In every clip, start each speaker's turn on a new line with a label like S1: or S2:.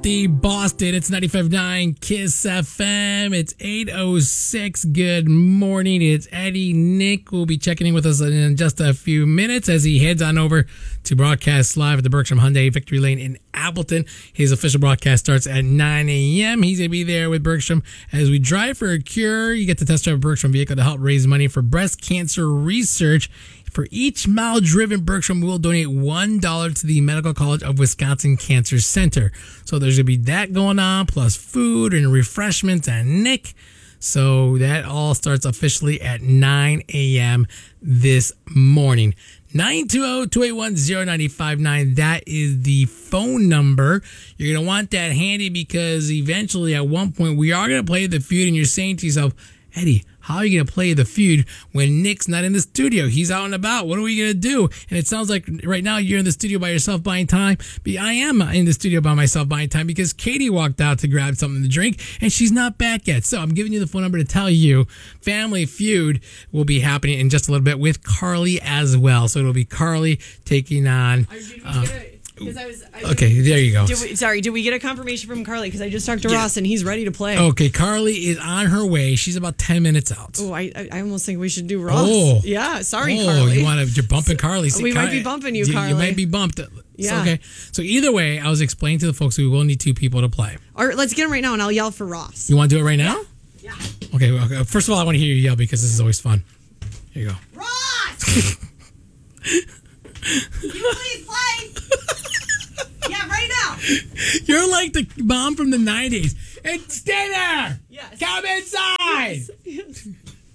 S1: the Boston. It's 95.9 Kiss FM. It's 8:06. Good morning. It's Eddie. Nick will be checking in with us in just a few minutes as he heads on over to broadcast live at the Bergstrom Hyundai Victory Lane in Appleton. His official broadcast starts at 9 a.m. He's going to be there with Bergstrom as we drive for a cure. You get to test drive a Bergstrom vehicle to help raise money for breast cancer research. For each mile driven, Bergstrom will donate $1 to the Medical College of Wisconsin Cancer Center. So there's going to be that going on, plus food and refreshments and Nick. So that all starts officially at 9 a.m. this morning. 920-281-0959. That is the phone number. You're going to want that handy because eventually at one point we are going to play the feud and you're saying to yourself, Eddie, how are you going to play the feud when Nick's not in the studio? He's out and about. What are we going to do? And it sounds like right now you're in the studio by yourself buying time. But I am in the studio by myself buying time because Katie walked out to grab something to drink and she's not back yet. So I'm giving you the phone number to tell you Family Feud will be happening in just a little bit with Carly as well. So it'll be Carly taking on... Okay, there you go.
S2: Did we get a confirmation from Carly? Because I just talked to Ross and he's ready to play.
S1: Okay, Carly is on her way. She's about 10 minutes out.
S2: Oh, I almost think we should do Ross.
S1: Oh.
S2: Yeah, sorry, Carly.
S1: You're bumping Carly.
S2: We might be bumping you, Carly.
S1: You might be bumped.
S2: Yeah.
S1: Okay. So either way, I was explaining to the folks we will need two people to play.
S2: All right, let's get him right now and I'll yell for Ross.
S1: You want to do it right now?
S2: Yeah.
S1: Okay. First of all, I want to hear you yell because this is always fun. Here you go.
S2: Ross! Can you please play? Yeah, right now.
S1: You're like the mom from the 90s. And stay there.
S2: Yes.
S1: Come inside.
S2: Yes.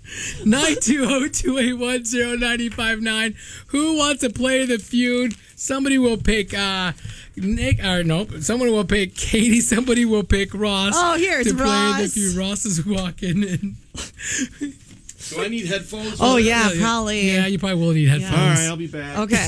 S1: 920-281-0959. Who wants to play the feud? Somebody will pick Nick. Or nope. Someone will pick Katie. Somebody will pick Ross.
S2: Oh, here's
S1: to
S2: Ross.
S1: play the feud. Ross is walking in.
S3: Do I need headphones?
S2: Oh, yeah, probably.
S1: Yeah, you probably will need headphones.
S3: All right, I'll be back.
S2: Okay.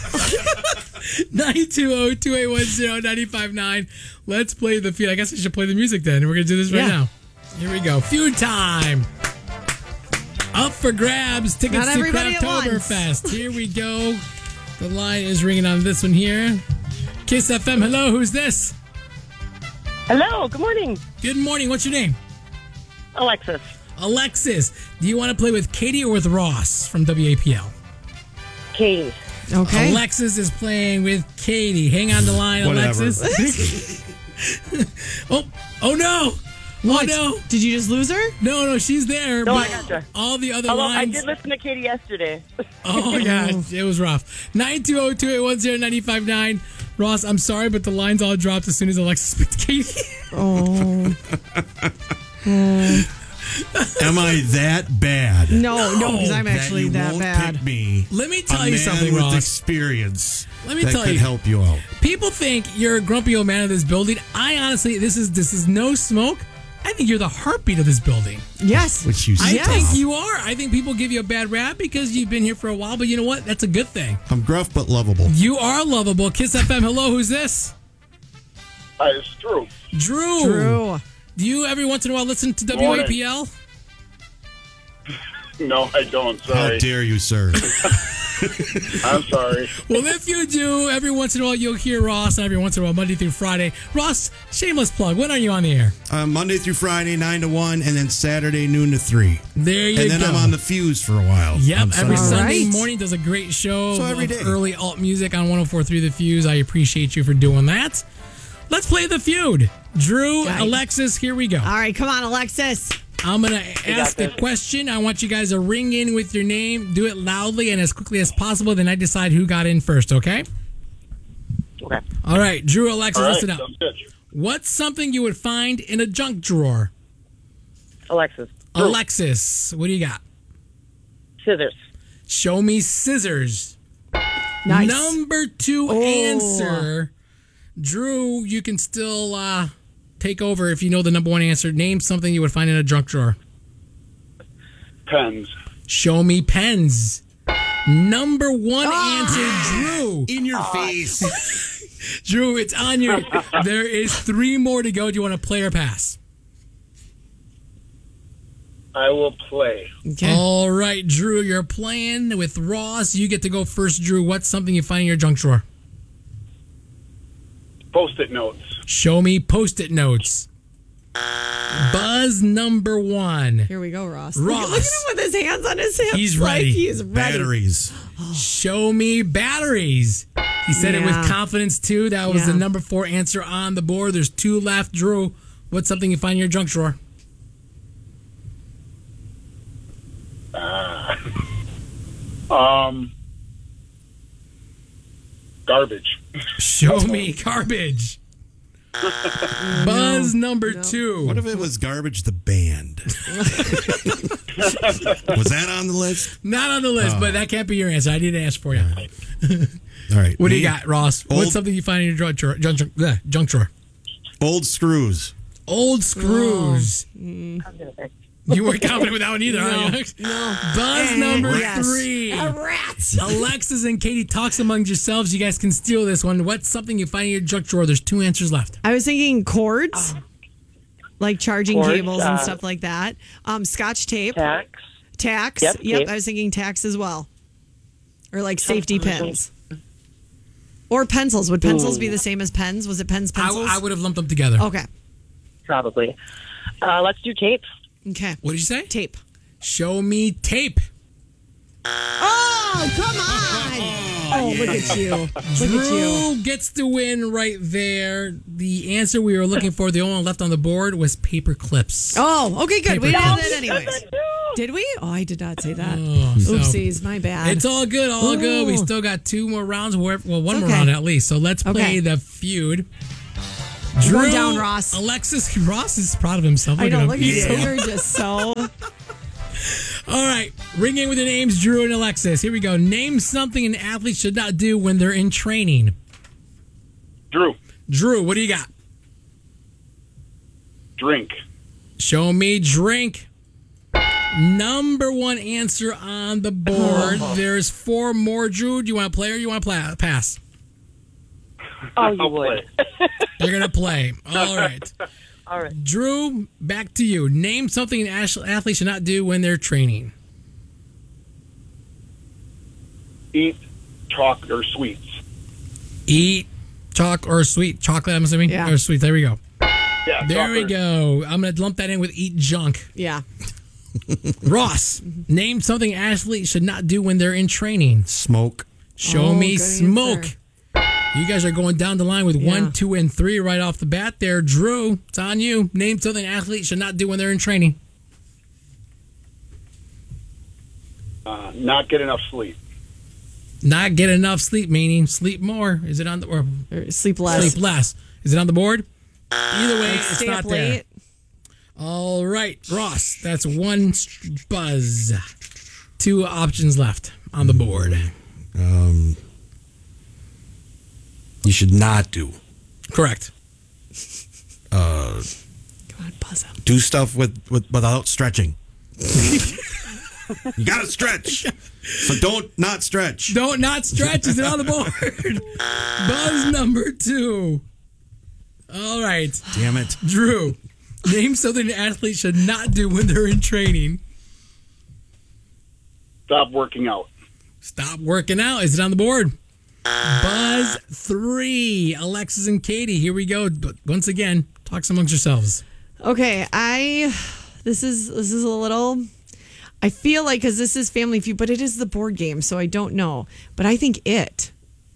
S1: 920-281-0959. Let's play the feud. I guess I should play the music then. We're going to do this right now. Here we go. Feud time. Up for grabs. Tickets to Crafttoberfest. Here we go. The line is ringing on this one here. Kiss FM. Hello, who's this?
S4: Hello, good morning.
S1: Good morning. What's your name?
S4: Alexis.
S1: Alexis. Do you want to play with Katie or with Ross from WAPL?
S4: Katie.
S2: Okay.
S1: Alexis is playing with Katie. Hang on the line,
S3: Whatever.
S1: Alexis. oh no.
S2: What?
S1: Oh, no.
S2: Did you just lose her?
S1: No, she's there.
S4: No,
S1: but
S4: I gotcha.
S1: all the other
S4: Although I
S1: lines.
S4: did listen to Katie yesterday.
S1: Oh, yeah. It was rough. 920-281-0959. Ross, I'm sorry, but the lines all dropped as soon as Alexis picked Katie.
S2: Oh.
S3: Am I that bad?
S2: No, because I'm actually that
S3: won't
S2: bad.
S3: Pick me.
S1: Let me tell
S3: a
S1: you
S3: man
S1: something,
S3: with
S1: Ross.
S3: experience.
S1: Let me
S3: that
S1: tell
S3: could
S1: you.
S3: help you out.
S1: People think you're a grumpy old man of this building. I honestly, this is no smoke. I think you're the heartbeat of this building.
S2: Yes.
S3: Which you
S1: I
S3: saw.
S1: think you are. I think people give you a bad rap because you've been here for a while, but you know what? That's a good thing.
S3: I'm gruff but lovable.
S1: You are lovable. Kiss FM. Hello, who's this?
S5: Hi, it's Drew.
S1: Drew. Do you every once in a while listen to WAPL?
S5: No, I don't.
S3: How
S5: Sorry.
S3: dare you, sir?
S5: I'm sorry.
S1: Well, if you do, every once in a while you'll hear Ross, and every once in a while, Monday through Friday. Ross, shameless plug. When are you on the air?
S3: Monday through Friday, 9 to 1, and then Saturday, noon to 3.
S1: There you go.
S3: And then I'm on the Fuse for a while.
S1: Yep,
S3: on
S1: every Sunday
S2: Right.
S1: morning does a great show
S3: So every
S1: of
S3: day.
S1: early alt music on 104.3 The Fuse. I appreciate you for doing that. Let's play the feud. Drew,
S2: Right.
S1: Alexis, here we go.
S2: All right, come on, Alexis.
S1: I'm going to ask a question. I want you guys to ring in with your name. Do it loudly and as quickly as possible. Then I decide who got in first, okay?
S4: Okay.
S1: All right, Drew, Alexis,
S5: All right,
S1: listen up.
S5: sounds good.
S1: What's something you would find in a junk drawer?
S4: Alexis.
S1: Alexis, what do you got?
S4: Scissors.
S1: Show me scissors.
S2: Nice.
S1: Number 2 answer. Drew, you can still take over if you know the number 1 answer. Name something you would find in a junk drawer.
S5: Pens.
S1: Show me pens. Number 1 answer, Drew.
S3: In your face.
S1: Drew, it's on your... There is 3 more to go. Do you want to play or pass?
S5: I will play.
S2: Okay.
S1: All right, Drew, you're playing with Ross. You get to go first, Drew. What's something you find in your junk drawer?
S5: Post-it notes.
S1: Show me Post-it notes. Buzz number 1.
S2: Here we go, Ross.
S1: Ross.
S2: Look at him with his hands on his hips.
S1: He's
S2: like
S1: ready.
S2: He's ready.
S3: Batteries.
S1: Show me batteries. He said it with
S2: Yeah.
S1: confidence, too. That was
S2: Yeah.
S1: the number 4 answer on the board. There's 2 left. Drew, what's something you find in your junk drawer?
S5: Garbage.
S1: Show me garbage. Buzz number 2.
S3: What if it was Garbage the Band? Was that on the list?
S1: Not on the list, but that can't be your answer. I need to ask for you.
S3: All right.
S1: What do
S3: Me?
S1: you got, Ross?
S3: Old-
S1: What's something you find in your junk drawer?
S3: Old screws.
S1: Old screws.
S4: I was gonna say.
S1: You weren't confident with that one either, huh?
S2: No.
S1: Buzz number
S2: Yes.
S1: 3.
S2: A rat.
S1: Alexis and Katie, talks among yourselves. You guys can steal this one. What's something you find in your junk drawer? There's 2 answers left.
S2: I was thinking cords, like charging
S4: Cords,
S2: cables and stuff like that. Scotch tape,
S4: Tax.
S2: tacks.
S4: Yep, tape.
S2: I was thinking tacks as well, or like safety pins, or pencils. Would pencils be the same as pens? Was it pens, pencils?
S1: I would have lumped them together.
S2: Okay.
S4: Probably. Let's do tape.
S2: Okay.
S1: What did you say?
S2: Tape.
S1: Show me tape.
S2: Oh, come on! Oh, look at you! Look at you!
S1: Drew gets the win right there. The answer we were looking for, the only one left on the board, was paper clips.
S2: Oh, okay, good. We did
S1: Paper
S2: that anyways. Did we? Oh, I did not say that.
S1: So
S2: Oopsies, my bad.
S1: it's all good, all good. We
S2: Ooh.
S1: still got 2 more rounds. Well, one more
S2: okay.
S1: round at least. So let's play
S2: Okay.
S1: the feud.
S2: Run down, Ross.
S1: Alexis, Ross is proud of himself.
S2: I know.
S1: him.
S2: Look at you. You're just so.
S1: All right, ring in with the names, Drew and Alexis. Here we go. Name something an athlete should not do when they're in training.
S5: Drew.
S1: Drew, what do you got?
S5: Drink.
S1: Show me drink. Number 1 answer on the board. There's 4 more. Drew, do you want to play or you want to pass?
S4: Oh, you
S5: I'll
S4: would.
S5: play.
S1: You're going to play. All right.
S4: All right.
S1: Drew, back to you. Name something an athlete should not do when they're training.
S5: Eat chalk or sweets.
S1: Eat, chalk, or sweet. Chocolate, I'm assuming?
S2: Yeah.
S1: Or sweet. There we go.
S5: Yeah.
S1: There we
S5: chalk or-
S1: go. I'm going to lump that in with eat junk.
S2: Yeah.
S1: Ross, name something an athlete should not do when they're in training.
S3: Smoke.
S1: Show
S2: Oh,
S1: me
S2: good
S1: smoke.
S2: answer.
S1: You guys are going down the line with
S2: Yeah.
S1: 1, 2, and 3 right off the bat there. Drew, it's on you. Name something an athlete should not do when they're in training.
S5: Not get enough sleep.
S1: Not get enough sleep, meaning sleep more. Is it on the or
S2: Or sleep less.
S1: sleep less? Is it on the board? Either way, it's
S2: Stay
S1: not
S2: up
S1: there.
S2: late.
S1: All right, Ross, that's 1 buzz. 2 options left on the board.
S3: You should not do.
S1: Correct.
S2: Come on, buzz him.
S3: Do stuff without stretching. You gotta stretch. So don't not stretch.
S1: Don't not stretch. Is it on the board? Buzz number 2. All right.
S3: Damn it.
S1: Drew, name something an athlete should not do when they're in training.
S5: Stop working out.
S1: Stop working out. Is it on the board? Buzz 3. Alexis and Katie, here we go. But once again, talk amongst yourselves.
S2: Okay, this is a little. I feel like because this is Family Feud, but it is the board game, so I don't know. But I think it.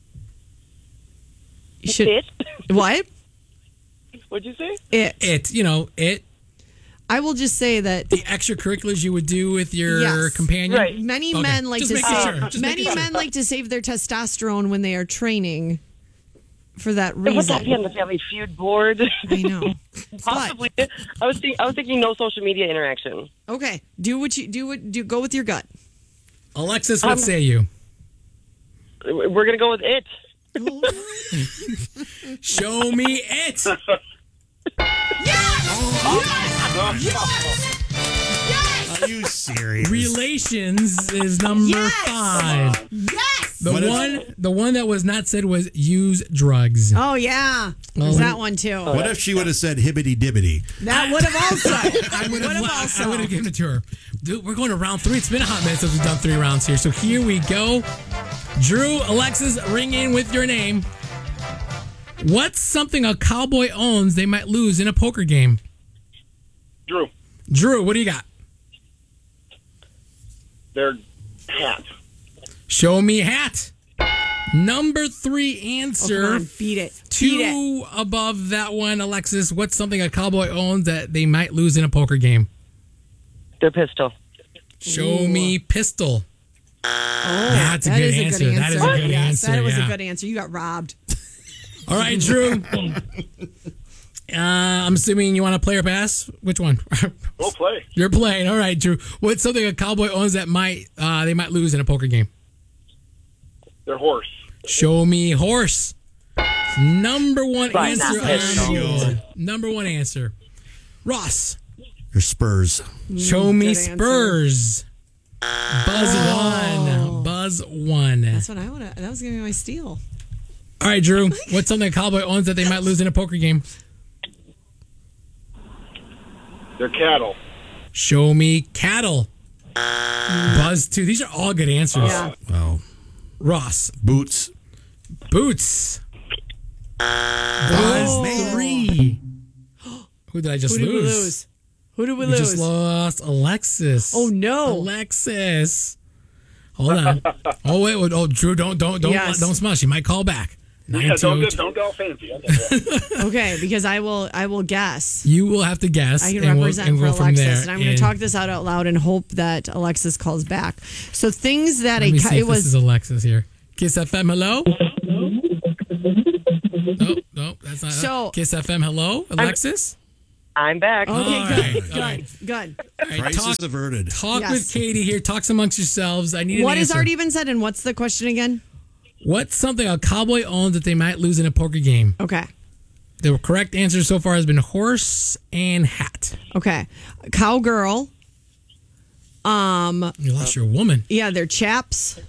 S2: You should
S4: It?
S2: what?
S4: What'd you say?
S2: It.
S1: It.
S2: I will just say that
S1: The extracurriculars you would do with your
S2: Yes.
S1: companion.
S4: Right.
S2: many
S1: Okay,
S2: men like
S1: just
S2: to
S1: making
S2: save,
S1: sure, just
S2: many
S1: making sure.
S2: men like to save their testosterone when they are training. For that
S4: Would that be on
S2: reason,
S4: the Family Feud board?
S2: I know.
S4: Possibly. I was thinking no social media interaction.
S2: Okay, do what you do. Go with your gut.
S1: Alexis, what say you?
S4: We're gonna go with it.
S1: Show me it.
S3: Are you serious?
S1: Relations is number
S2: Yes!
S1: 5.
S2: Yes.
S1: The one that was not said was use drugs.
S2: Oh yeah, there's
S1: Oh.
S2: that one too.
S3: What if she would have said hibbity dibbity?
S2: That would have also.
S1: I would have given it to her. Dude, we're going to round 3. It's been a hot minute since we've done 3 rounds here. So here we go. Drew, Alexis, ring in with your name. What's something a cowboy owns they might lose in a poker game?
S5: Drew,
S1: what do you got?
S5: their hat.
S1: Show me hat. Number 3 answer.
S2: Oh, come on, beat it.
S1: Two above that one, Alexis. What's something a cowboy owns that they might lose in a poker game?
S4: Their pistol.
S1: Show me pistol. That's a
S2: That
S1: good
S2: is
S1: answer.
S2: a good
S1: That is
S2: answer.
S1: a good
S2: Yes,
S1: answer.
S2: that was
S1: yeah.
S2: a good answer. You got robbed.
S1: All right, Drew. I'm assuming you want to play or pass. Which one?
S5: We'll play.
S1: You're playing. All right, Drew. What's something a cowboy owns that they might lose in a poker game?
S5: Their horse.
S1: Show me horse. Number one
S4: Right,
S1: answer.
S4: not pistol.
S1: Number one answer. Ross.
S3: Your Spurs.
S1: Show me
S2: good answer.
S1: Spurs. Buzz one. Buzz one.
S2: That's what I want to. That was going to be my steal.
S1: All right, Drew. What's something a cowboy owns that they might lose in a poker game?
S5: Their cattle.
S1: Show me cattle. Buzz two. These are all good answers.
S2: Yeah.
S3: Wow.
S1: Ross.
S3: Boots.
S1: Boots. Buzz 3. Who did I just
S2: Who did we
S1: lose?
S2: lose? Who did we
S1: We
S2: lose?
S1: just lost Alexis.
S2: Oh, no.
S1: Alexis. Hold on. Oh wait. Oh, Drew, don't
S2: Yes.
S1: don't smile. She might call back.
S5: Yeah, don't
S1: 922.
S5: go fancy. I get that.
S2: Okay, because I will guess.
S1: You will have to guess.
S2: I can
S1: and
S2: represent
S1: we'll
S2: for
S1: go from
S2: Alexis,
S1: there.
S2: and I'm going to talk this out loud and hope that Alexis calls back. So things that
S1: Let me see
S2: it
S1: if this is
S2: was.
S1: Alexis here. Kiss FM, hello. Nope, that's not.
S2: So-
S1: Kiss FM, hello, Alexis.
S4: I'm back.
S2: Okay,
S1: All
S2: good,
S1: right, all right.
S2: good.
S1: All right,
S3: Crisis averted.
S1: talk
S2: Yes.
S1: with Katie here. Talks amongst yourselves. I need an
S2: What has
S1: answer.
S2: already been said, and what's the question again?
S1: What's something a cowboy owns that they might lose in a poker game?
S2: Okay,
S1: The correct answer so far has been horse and hat.
S2: okay. Cowgirl.
S1: You lost your woman.
S2: Yeah, they're chaps.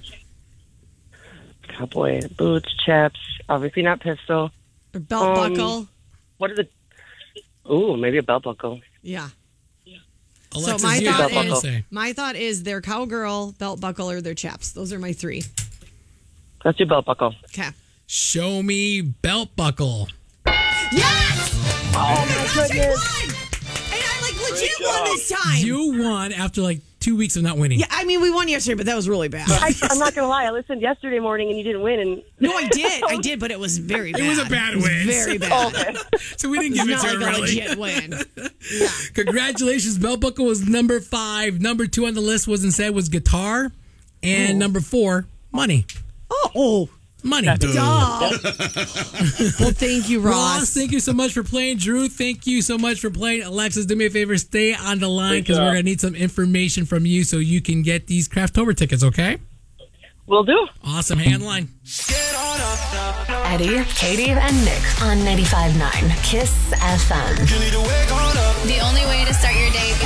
S4: Cowboy boots, chaps. Obviously not pistol.
S2: Or belt buckle.
S4: What are the? Ooh, maybe a belt buckle.
S2: Yeah.
S1: Alexis,
S2: so my
S1: you have
S2: thought
S1: something to
S2: is
S1: say.
S2: my thought is their cowgirl, belt buckle, or their chaps. Those are my 3.
S4: Let's do belt buckle.
S2: Okay.
S1: Show me belt buckle.
S2: Yes!
S4: Oh my goodness!
S2: I won! And I legit
S5: Great
S2: won
S5: job.
S2: this time.
S1: You won after 2 weeks of not winning.
S2: Yeah, I mean, we won yesterday, but that was really bad.
S4: I'm not gonna lie. I listened yesterday morning and you didn't win. And
S2: No, I did, but it was very bad.
S1: It was a bad
S2: It was
S1: win.
S2: very bad.
S4: okay.
S1: So we didn't
S2: It's
S1: give it
S2: not
S1: to her
S2: like a
S1: really.
S2: legit win. Yeah.
S1: Congratulations, belt buckle was number 5. Number 2 on the list was guitar, and number 4, money.
S2: Oh,
S1: Money.
S2: duh. Well, thank you,
S1: Ross,
S2: Ross.
S1: thank you so much for playing. Drew, thank you so much for playing. Alexis, do me a favor, stay on the line because
S5: job.
S1: we're going to need some information from you so you can get these Crafttober tickets, okay?
S4: Will do.
S1: Awesome. Hang on the line.
S6: Eddie, Katie, and Nick on 95.9 Kiss FM.
S7: The only way to start your day.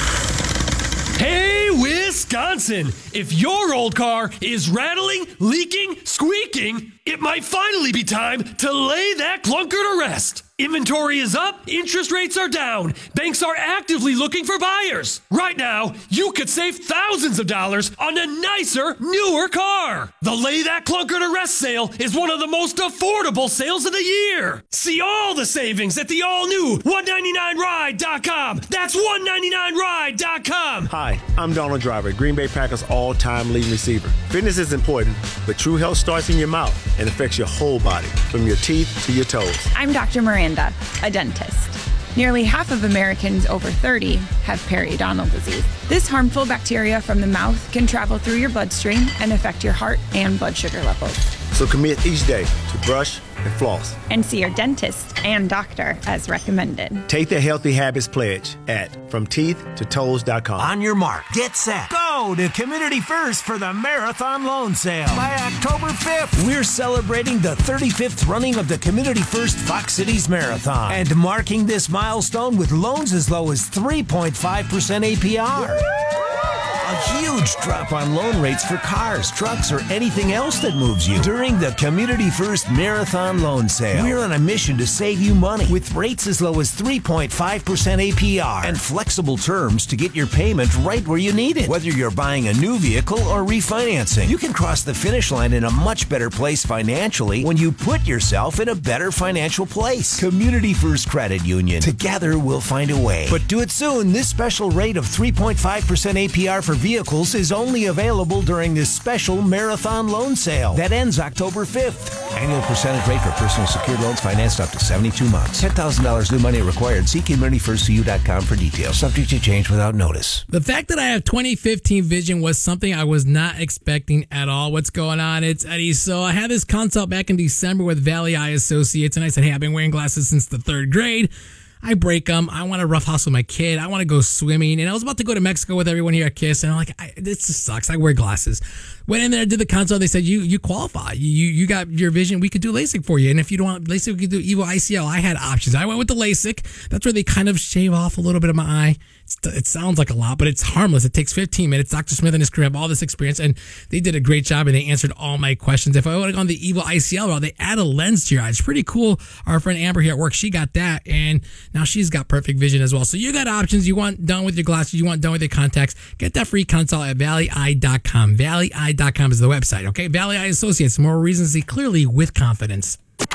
S8: Hey, Wisconsin! If your old car is rattling, leaking, squeaking, it might finally be time to lay that clunker to rest. Inventory is up, interest rates are down, banks are actively looking for buyers. Right now, you could save thousands of dollars on a nicer, newer car. The Lay That Clunker to Rest sale is one of the most affordable sales of the year. See all the savings at the all-new 199ride.com. That's 199ride.com.
S9: Hi, I'm Donald Driver, Green Bay Packers all-time leading receiver. Fitness is important, but true health starts in your mouth and affects your whole body, from your teeth to your toes.
S10: I'm Dr. Miranda, a dentist. Nearly half of Americans over 30 have periodontal disease. This harmful bacteria from the mouth can travel through your bloodstream and affect your heart and blood sugar levels.
S9: So commit each day to brush and floss.
S10: And see your dentist and doctor as recommended.
S9: Take the Healthy Habits Pledge at FromTeethToToes.com.
S11: On your mark, get set, go to Community First for the Marathon Loan Sale. By October 5th, we're celebrating the 35th running of the Community First Fox Cities Marathon and marking this milestone with loans as low as 3.5% APR. A huge drop on loan rates for cars, trucks, or anything else that moves you during the Community First Marathon Loan Sale. We're on a mission to save you money with rates as low as 3.5% APR and flexible terms to get your payment right where you need it. Whether you're buying a new vehicle or refinancing, you can cross the finish line in a much better place financially when you put yourself in a better financial place. Community First Credit Union. Together we'll find a way. But do it soon. This special rate of 3.5% APR for vehicles is only available during this special marathon loan sale that ends October 5th. Annual percentage rate for personal secured loans financed up to 72 months. $10,000 new money required. See CommunityFirstCU.com for details. Subject to change without notice.
S1: The fact that I have 2015 vision was something I was not expecting at all. What's going on? It's Eddie. So I had this consult back in December with Valley Eye Associates, and I said, hey, I've been wearing glasses since the 3rd grade. I break them. I want to rough hustle my kid. I want to go swimming. And I was about to go to Mexico with everyone here at KISS. And I'm like, this just sucks. I wear glasses. Went in there, did the consult. They said, you qualify. You got your vision. We could do LASIK for you. And if you don't want LASIK, we could do EVO ICL. I had options. I went with the LASIK. That's where they kind of shave off a little bit of my eye. It sounds like a lot, but it's harmless. It takes 15 minutes. Dr. Smith and his crew have all this experience, and they did a great job, and they answered all my questions. If I would have gone the EVO ICL route, they add a lens to your eye. It's pretty cool. Our friend Amber here at work, she got that, and now she's got perfect vision as well. So you got options. You want done with your glasses. You want done with your contacts. Get that free consult at valleyeye.com. Valleyeye.com is the website, okay? Valley Eye Associates. More reasons to see clearly with confidence.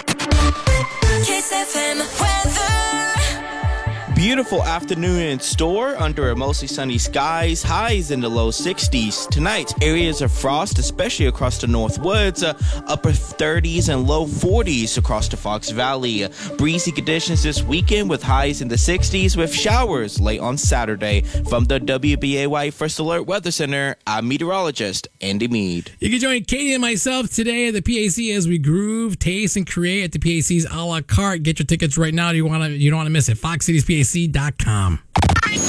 S12: Kiss FM weather.
S13: Beautiful afternoon in store under a mostly sunny skies, highs in the low 60s. Tonight, areas of frost, especially across the north woods, upper 30s and low 40s across the Fox Valley. Breezy conditions this weekend with highs in the 60s with showers late on Saturday. From the WBAY First Alert Weather Center, I'm meteorologist Andy Mead.
S1: You can join Katie and myself today at the PAC as we groove, taste, and create at the PAC's a la carte. Get your tickets right now. You don't want to miss it. FoxCitiesPAC.com.